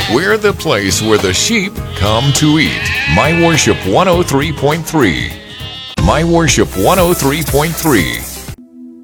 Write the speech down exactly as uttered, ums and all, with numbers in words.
We're the place where the sheep come to eat. My Worship one oh three point three. My Worship one oh three point three.